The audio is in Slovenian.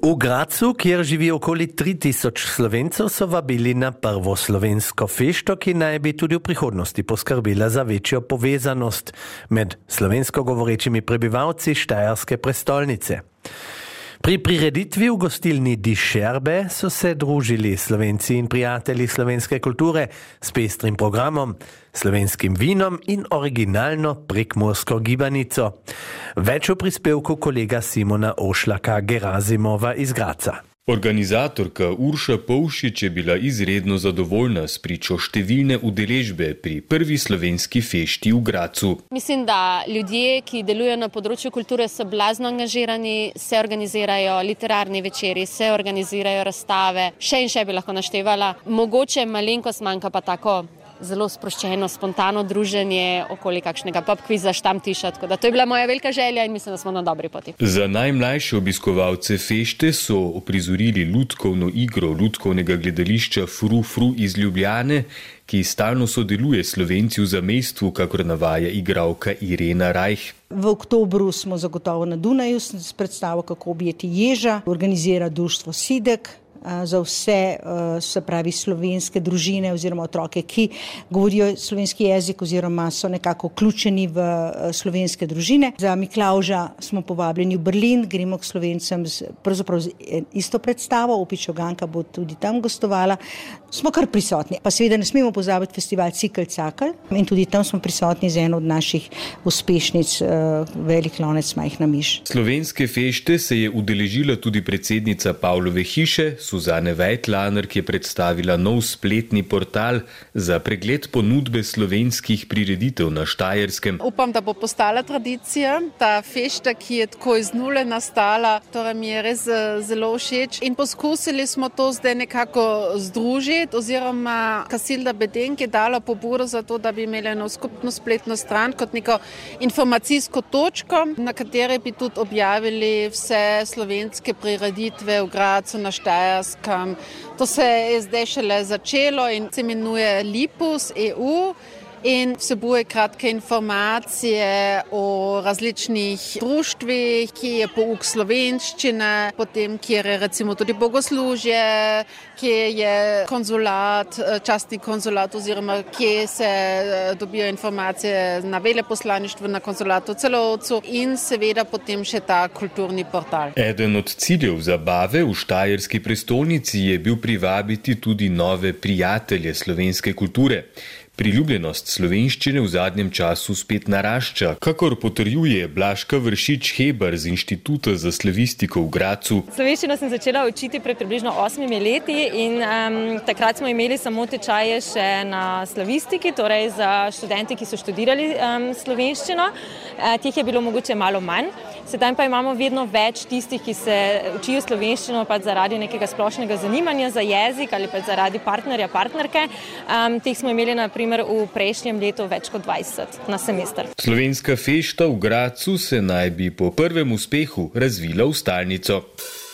U Gracu, kjer živi okoli 3000 Slovencov, so vabili na prvo slovensko fešto, ki naj bi tudi v prihodnosti poskrbela za večjo povezanost med slovensko govorečimi prebivalci štajerske prestolnice. Pri prireditvi v gostilni Di Scerbe so se družili Slovenci in prijatelji slovenske kulture s pestrim programom, slovenskim vinom in originalno prekmursko gibanico. Več v prispevku kolega Simona Ošlaka-Gerazimova iz Graca. Organizatorka Urša Povšič je bila izredno zadovoljna s pričo številne udeležbe pri prvi slovenski fešti v Gracu. Mislim, da ljudje, ki delujejo na področju kulture, so blazno angažirani, se organizirajo literarni večeri, se organizirajo razstave, še in še bi lahko naštevala. Mogoče malenkost manjka pa tako zelo sproščeno, spontano druženje okoli kakšnega pub-kviza, štamtiša, tako da to je bila moja velika želja in mislim, da smo na dobri poti. Za najmlajše obiskovalce fešte so uprizorili lutkovno igro lutkovnega gledališča Fru Fru iz Ljubljane, ki stalno sodeluje s Slovenci v zamejstvu, kakor navaja igralka Irena Rajh. V oktobru smo zagotovo na Dunaju s predstavo Kako objeti ježa, organizira društvo Sidek za vse, se pravi slovenske družine oziroma otroke, ki govorijo slovenski jezik oziroma so nekako vključeni v slovenske družine. Za Miklavža smo povabljeni v Berlin, gremo k Slovencem pravzaprav z isto predstavo, Opičja uganka bo tudi tam gostovala. Smo kar prisotni, pa seveda ne smemo pozabiti festival Cikl Cakl in tudi tam smo prisotni z eno od naših uspešnic Velik lonec majhna miš. Slovenske fešte se je udeležila tudi predsednica Pavlove hiše, Suzane Vejtlaner, ki je predstavila nov spletni portal za pregled ponudbe slovenskih prireditev na Štajerskem. Upam, da bo postala tradicija. Ta fešta, ki je tako iz nule nastala, torej mi je res zelo všeč. In poskusili smo to zdaj nekako združiti, oziroma Kasilda Bedenk je dala pobudo za to, da bi imeli eno skupno spletno stran kot neko informacijsko točko, na kateri bi tudi objavili vse slovenske prireditve v Gracu na Štajerskem. To se je zdaj šele začelo in se imenuje Lipus EU in vsebuje kratke informacije o različnih društvih, ki je pouk slovenščine, potem kjer je recimo tudi bogoslužje, kje je konzulat, častni konzulat oziroma kje se dobijo informacije na veleposlaništvu, na konzulatu v Celovcu in seveda potem še ta kulturni portal. Eden od ciljev zabave v štajerski prestolnici je bil privabiti tudi nove prijatelje slovenske kulture. Priljubljenost slovenščine v zadnjem času spet narašča, kakor potrjuje Blažka Vršič-Hebar z Inštituta za slavistiko v Gracu. Slovenščino sem začela učiti pred približno 8 leti in takrat smo imeli samo tečaje še na slavistiki, torej za študente, ki so študirali slovenščino. Teh je bilo mogoče malo manj. Sedaj pa imamo vedno več tistih, ki se učijo slovenščino pač zaradi nekega splošnega zanimanja za jezik ali pač zaradi partnerja, partnerke. Teh smo imeli na primer v prejšnjem letu več kot 20 na semester. Slovenska fešta v Gracu se naj bi po prvem uspehu razvila v stalnico.